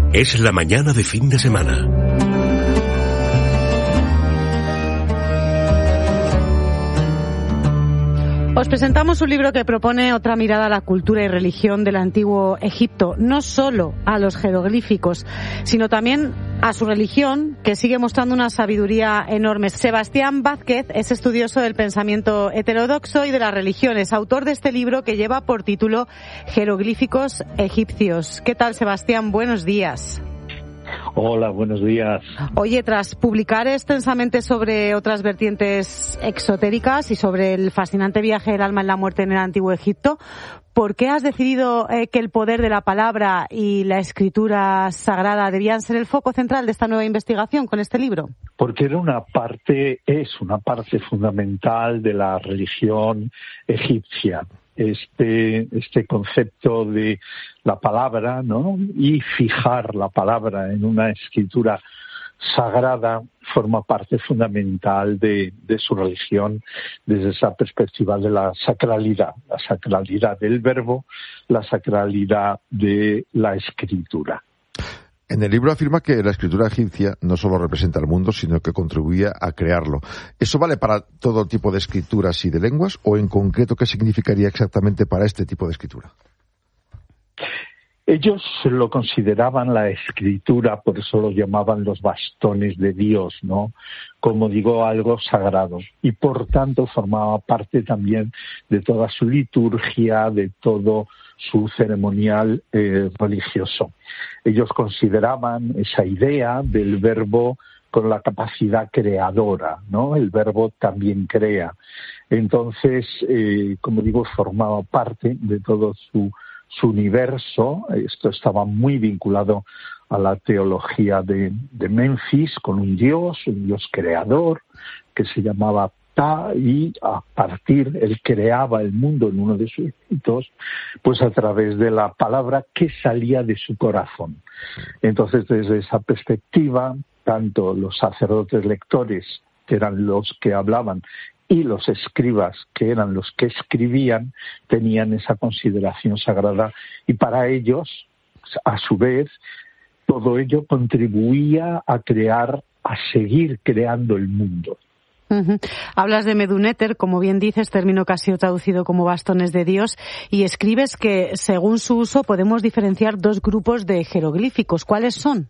Es la mañana de fin de semana. Os presentamos un libro que propone otra mirada a la cultura y religión del antiguo Egipto, no solo a los jeroglíficos, sino también a su religión, que sigue mostrando una sabiduría enorme. Sebastián Vázquez es estudioso del pensamiento heterodoxo y de las religiones, autor de este libro que lleva por título Jeroglíficos egipcios. ¿Qué tal, Sebastián? Buenos días. Hola, buenos días. Oye, tras publicar extensamente sobre otras vertientes exotéricas y sobre el fascinante viaje del alma en la muerte en el Antiguo Egipto, ¿por qué has decidido que el poder de la palabra y la escritura sagrada debían ser el foco central de esta nueva investigación con este libro? Porque es una parte fundamental de la religión egipcia. Este concepto de la palabra, ¿no? Y fijar la palabra en una escritura sagrada forma parte fundamental de su religión desde esa perspectiva de la sacralidad del verbo, la sacralidad de la escritura. En el libro afirma que la escritura egipcia no solo representa el mundo, sino que contribuía a crearlo. ¿Eso vale para todo tipo de escrituras y de lenguas, o en concreto qué significaría exactamente para este tipo de escritura? Ellos lo consideraban la escritura, por eso lo llamaban los bastones de Dios, ¿no? Como digo, algo sagrado. Y por tanto formaba parte también de toda su liturgia, de todo su ceremonial religioso. Ellos consideraban esa idea del verbo con la capacidad creadora, ¿no? El verbo también crea. Entonces, como digo, formaba parte de todo su universo. Esto estaba muy vinculado a la teología de Menfis, con un dios creador que se llamaba Ptah, y a partir, él creaba el mundo en uno de sus mitos, pues a través de la palabra que salía de su corazón. Entonces, desde esa perspectiva, tanto los sacerdotes lectores, que eran los que hablaban, y los escribas, que eran los que escribían, tenían esa consideración sagrada, y para ellos, a su vez, todo ello contribuía a seguir creando el mundo. Uh-huh. Hablas de Medunéter, como bien dices, término que ha sido traducido como bastones de Dios, y escribes que, según su uso, podemos diferenciar dos grupos de jeroglíficos. ¿Cuáles son?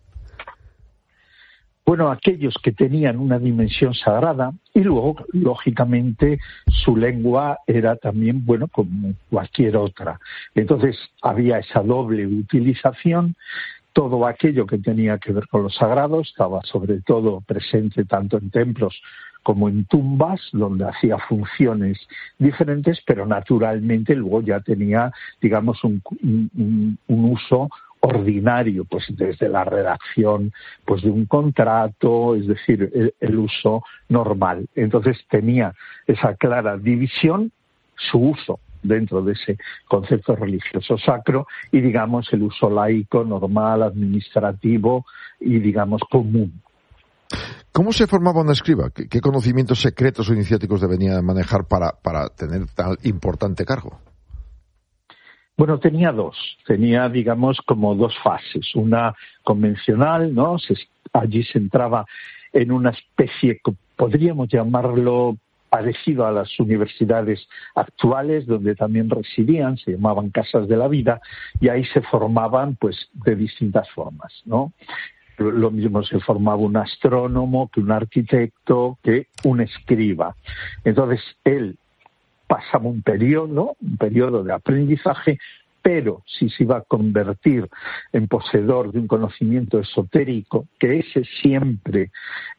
Bueno, aquellos que tenían una dimensión sagrada, y luego, lógicamente, su lengua era también, bueno, como cualquier otra. Entonces, había esa doble utilización. Todo aquello que tenía que ver con lo sagrado estaba sobre todo presente tanto en templos como en tumbas, donde hacía funciones diferentes, pero naturalmente luego ya tenía, digamos, un uso ordinario, pues desde la redacción pues de un contrato, es decir, el uso normal. Entonces tenía esa clara división, su uso dentro de ese concepto religioso sacro, y digamos el uso laico, normal, administrativo y digamos común. ¿Cómo se formaba un escriba? ¿Qué conocimientos secretos o iniciáticos debía manejar para tener tal importante cargo? Bueno, tenía digamos como dos fases. Una convencional, ¿no? Allí se entraba en una especie, podríamos llamarlo, parecido a las universidades actuales, donde también residían, se llamaban casas de la vida, y ahí se formaban pues de distintas formas, ¿no? Lo mismo se formaba un astrónomo, que un arquitecto, que un escriba. Entonces él pasaba un periodo de aprendizaje, pero si se iba a convertir en poseedor de un conocimiento esotérico, que ese siempre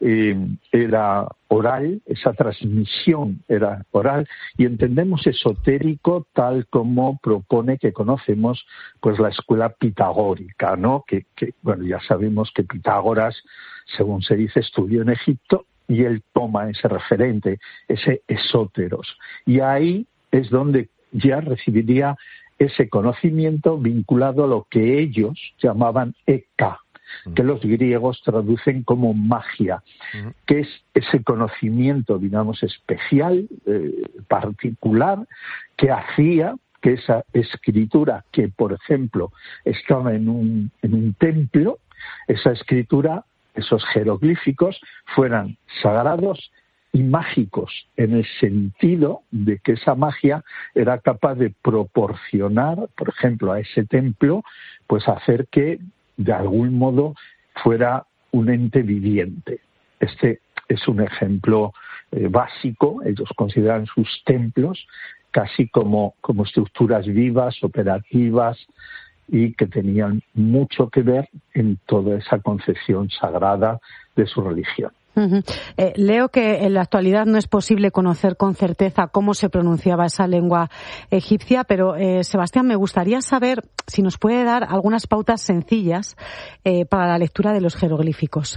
era oral, esa transmisión era oral, y entendemos esotérico tal como propone que conocemos pues la escuela pitagórica, ¿no? Que bueno, ya sabemos que Pitágoras, según se dice, estudió en Egipto, y él toma ese referente, ese esóteros, y ahí es donde ya recibiría ese conocimiento vinculado a lo que ellos llamaban eka, que los griegos traducen como magia, que es ese conocimiento, digamos, especial, particular, que hacía que esa escritura, que por ejemplo estaba en un templo, esa escritura, esos jeroglíficos, fueran sagrados y mágicos, en el sentido de que esa magia era capaz de proporcionar, por ejemplo, a ese templo, pues hacer que de algún modo fuera un ente viviente. Este es un ejemplo básico. Ellos consideran sus templos casi como estructuras vivas, operativas, y que tenían mucho que ver en toda esa concepción sagrada de su religión. Uh-huh. Leo que en la actualidad no es posible conocer con certeza cómo se pronunciaba esa lengua egipcia, pero Sebastián, me gustaría saber si nos puede dar algunas pautas sencillas para la lectura de los jeroglíficos.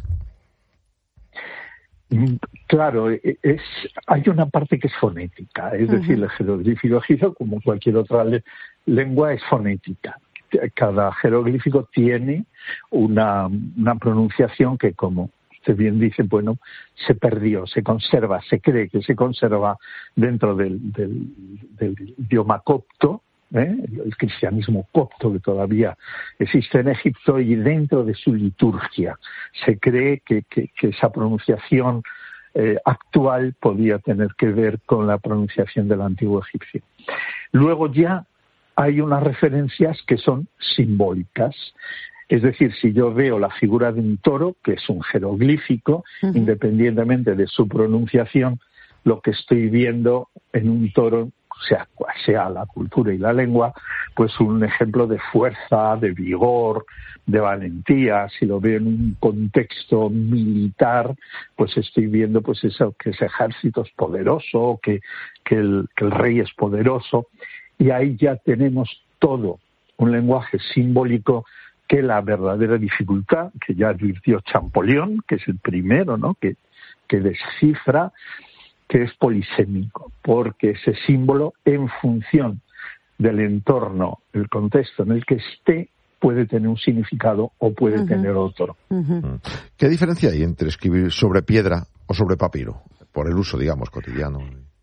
Claro, hay una parte que es fonética, es decir, el jeroglífico egipcio, como cualquier otra lengua, es fonética. Cada jeroglífico tiene una pronunciación que, como usted bien dice, bueno, se perdió, se conserva, se cree que se conserva dentro del idioma copto, el cristianismo copto que todavía existe en Egipto, y dentro de su liturgia se cree que esa pronunciación actual podía tener que ver con la pronunciación del antiguo egipcio. Luego ya hay unas referencias que son simbólicas. Es decir, si yo veo la figura de un toro, que es un jeroglífico, independientemente de su pronunciación, lo que estoy viendo en un toro, sea cual sea la cultura y la lengua, pues un ejemplo de fuerza, de vigor, de valentía. Si lo veo en un contexto militar, pues estoy viendo pues eso, que ese ejército es poderoso, que el rey es poderoso. Y ahí ya tenemos todo un lenguaje simbólico, que la verdadera dificultad, que ya advirtió Champollion, que es el primero, ¿no?, que descifra, que es polisémico, porque ese símbolo, en función del entorno, el contexto en el que esté, puede tener un significado o puede tener otro. ¿Qué diferencia hay entre escribir sobre piedra o sobre papiro, por el uso, digamos, cotidiano?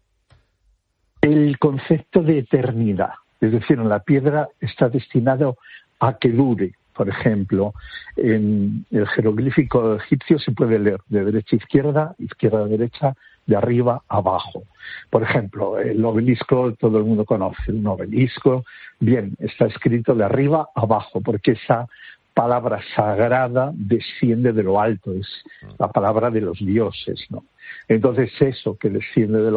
El concepto de eternidad, es decir, en la piedra está destinado a que dure. Por ejemplo, en el jeroglífico egipcio se puede leer de derecha a izquierda, izquierda a derecha, de arriba a abajo. Por ejemplo, el obelisco, todo el mundo conoce un obelisco. Bien, está escrito de arriba a abajo, porque esa palabra sagrada desciende de lo alto, es la palabra de los dioses, ¿no? Entonces eso que desciende de lo